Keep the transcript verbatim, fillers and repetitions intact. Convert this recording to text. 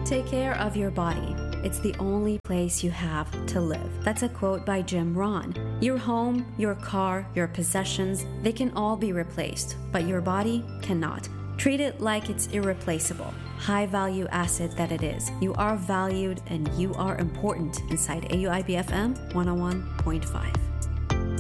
Take care of your body. It's the only place you have to live. That's a quote by Jim Rohn. Your home, your car, your possessions, they can all be replaced, but your body cannot. Treat it like it's irreplaceable. High-value asset that it is. You are valued and you are important inside A U I B F M one oh one point five.